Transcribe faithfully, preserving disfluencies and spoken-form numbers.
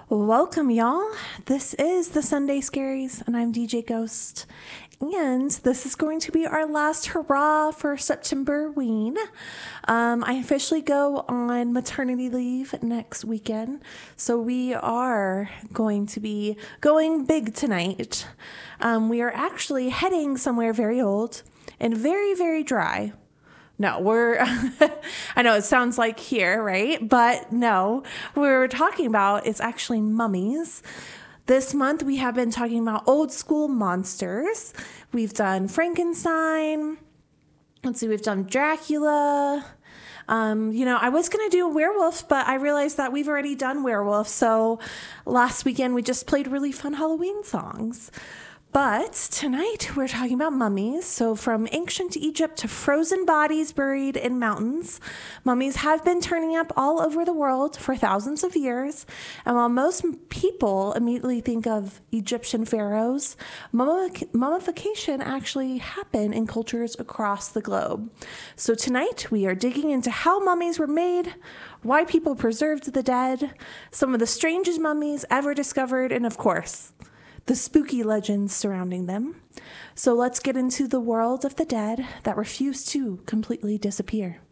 Welcome, y'all. This is the Sunday Scaries, and I'm D J Ghost. And this is going to be our last hurrah for September-ween. Um, I officially go on maternity leave next weekend, so we are going to be going big tonight. Um, we are actually heading somewhere very old and very, very dry. No, we're, I know it sounds like here, right? But no, we're talking about, it's actually mummies. This month we have been talking about old school monsters. We've done Frankenstein. Let's see, we've done Dracula. Um, you know, I was going to do a werewolf, but I realized that we've already done werewolf. So last weekend we just played really fun Halloween songs. But tonight we're talking about mummies. So from ancient Egypt to frozen bodies buried in mountains, mummies have been turning up all over the world for thousands of years. And while most people immediately think of Egyptian pharaohs, mummification actually happened in cultures across the globe. So tonight we are digging into how mummies were made, why people preserved the dead, some of the strangest mummies ever discovered, and of course, the spooky legends surrounding them. So let's get into the world of the dead that refuse to completely disappear.